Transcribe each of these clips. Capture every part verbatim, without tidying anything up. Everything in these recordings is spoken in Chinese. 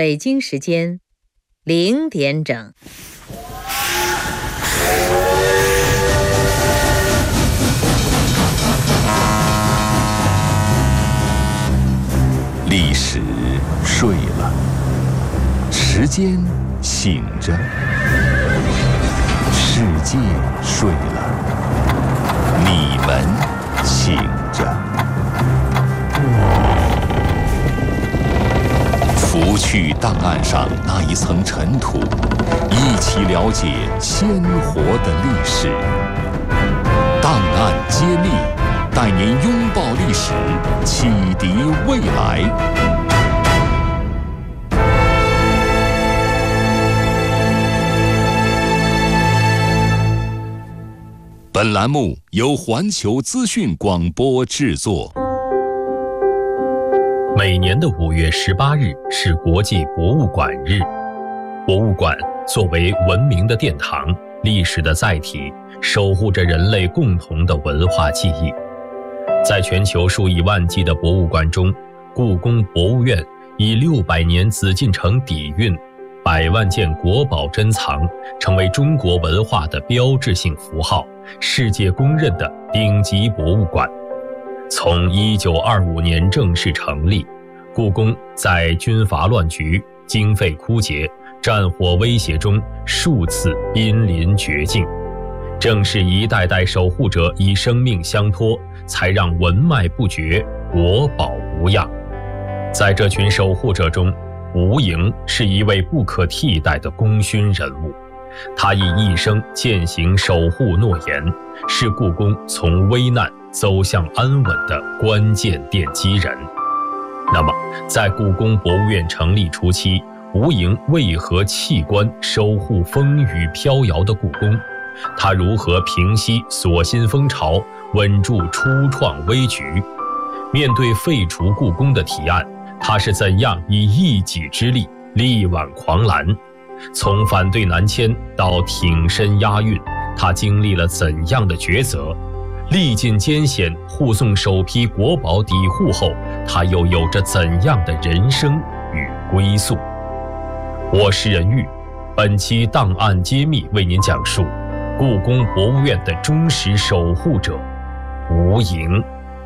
北京时间零点整。 历史睡了，时间醒着，世界睡了，你们醒着。拂去档案上那一层尘土，一起了解鲜活的历史。档案揭秘，带您拥抱历史，启迪未来。本栏目由环球资讯广播制作。 每年的五月十八日是国际博物馆日。博物馆作为文明的殿堂、历史的载体，守护着人类共同的文化记忆。在全球数以万计的博物馆中，故宫博物院以六百年紫禁城底蕴、百万件国宝珍藏，成为中国文化的标志性符号，世界公认的顶级博物馆。从一九二五年正式成立，故宫在军阀乱局、经费枯竭、战火威胁中数次濒临绝境。正是一代代守护者以生命相托，才让文脉不绝，国宝无恙。在这群守护者中，吴莹是一位不可替代的功勋人物。他以一生践行守护诺言，是故宫从危难走向安稳的关键奠基人。那么，在故宫博物院成立初期，吴莹为何弃官守护风雨飘摇的故宫？他如何平息锁心风潮，稳住初创危局？面对废除故宫的提案，他是怎样以一己之力力挽狂澜？从反对南迁到挺身押运，他经历了怎样的抉择？历尽艰险护送首批国宝抵沪后，他又有着怎样的人生与归宿？我是任玉，本期档案揭秘为您讲述故宫博物院的忠实守护者吴莹。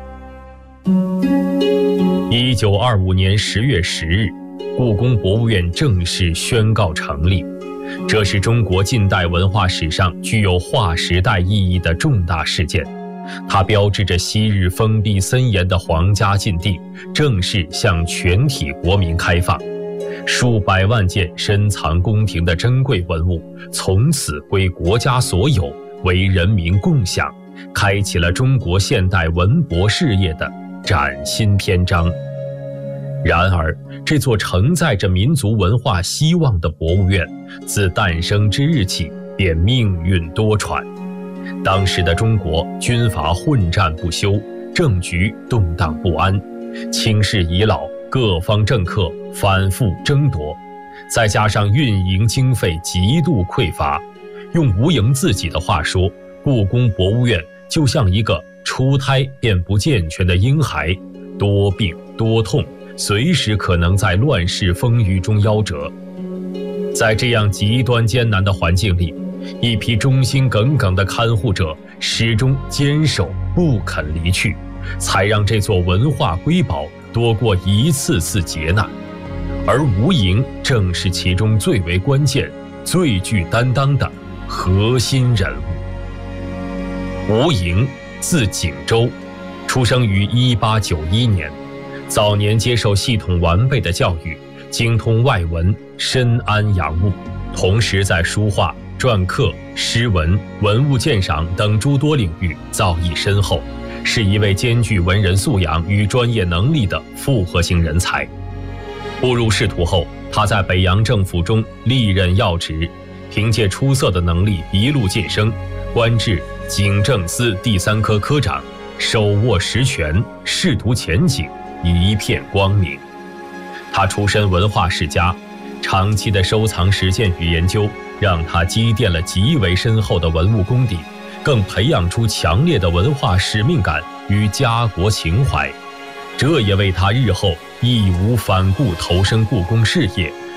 一九二五年十月十日，故宫博物院正式宣告成立。这是中国近代文化史上具有划时代意义的重大事件，它标志着昔日封闭森严的皇家禁地正式向全体国民开放，数百万件深藏宫廷的珍贵文物从此归国家所有，为人民共享，开启了中国现代文博事业的崭新篇章。然而，这座承载着民族文化希望的博物院，自诞生之日起便命运多舛。当时的中国军阀混战不休，政局动荡不安，倾世遗老，各方政客反复争夺，再加上运营经费极度匮乏，用吴莹自己的话说，故宫博物院就像一个出胎便不健全的婴孩，多病多痛，随时可能在乱世风雨中夭折。在这样极端艰难的环境里，一批忠心耿耿的看护者始终坚守不肯离去，才让这座文化瑰宝躲过一次次劫难。而吴莹正是其中最为关键、最具担当的核心人物。吴莹字景周，出生于一八九一年，早年接受系统完备的教育，精通外文，深谙洋务，同时在书画、篆刻、诗文、文物鉴赏等诸多领域造诣深厚，是一位兼具文人素养与专业能力的复合型人才。步入仕途后，他在北洋政府中历任要职，凭借出色的能力一路晋升，官至警政司第三科科长，手握实权，仕途前景一片光明。他出身文化世家，长期的收藏实践与研究让他积淀了极为深厚的文物功底，更培养出强烈的文化使命感与家国情怀，这也为他日后义无反顾投身故宫事业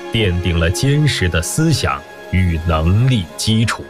奠定了坚实的思想与能力基础。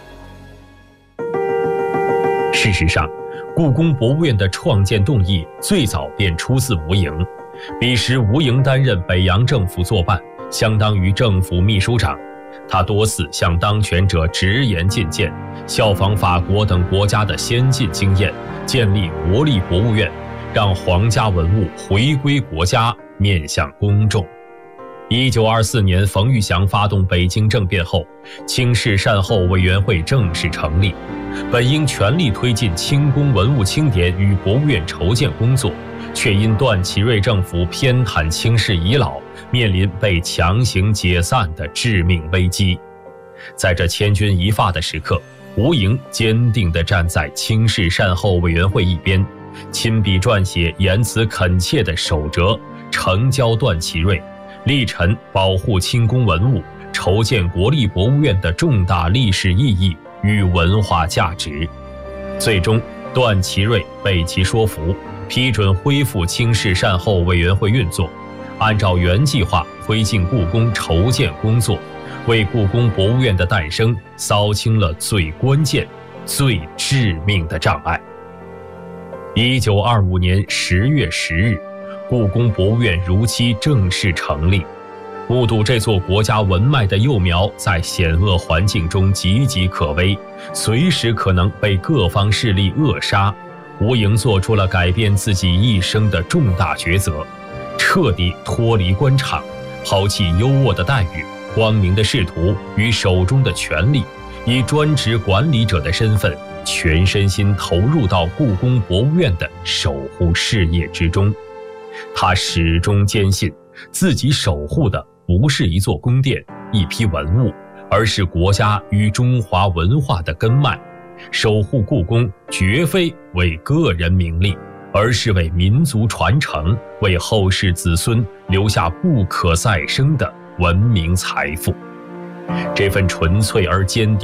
事实上，故宫博物院的创建动议最早便出自吴莹。彼时吴莹担任北洋政府作办，相当于政府秘书长。他多次向当权者直言进谏，效仿法国等国家的先进经验，建立国立博物院，让皇家文物回归国家，面向公众。一九二四年，冯玉祥发动北京政变后，清室善后委员会正式成立。本应全力推进清宫文物清点与博物院筹建工作，却因段祺瑞政府偏袒清室遗老，面临被强行解散的致命危机。在这千钧一发的时刻，吴莹坚定地站在清室善后委员会一边，亲笔撰写言辞恳切的手折，呈交段祺瑞，力陈保护清宫文物、筹建国立博物院的重大历史意义与文化价值。最终，段祺瑞被其说服，批准恢复清室善后委员会运作，按照原计划推进故宫筹建工作，为故宫博物院的诞生扫清了最关键、最致命的障碍。一九二五年十月十日，故宫博物院如期正式成立。目睹这座国家文脉的幼苗在险恶环境中岌岌可危，随时可能被各方势力扼杀，吴莹做出了改变自己一生的重大抉择，彻底脱离官场，抛弃优渥的待遇、光明的仕途与手中的权力，以专职管理者的身份，全身心投入到故宫博物院的守护事业之中。他始终坚信，自己守护的不是一座宫殿、一批文物，而是国家与中华文化的根脉。守护故宫绝非为个人名利，而是为民族传承，为后世子孙留下不可再生的文明财富。这份纯粹而坚定